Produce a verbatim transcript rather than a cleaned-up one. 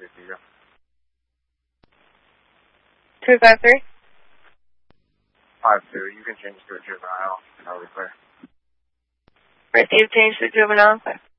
two five three? five two. You can change to a juvenile. That'll be clear. Received, change to juvenile.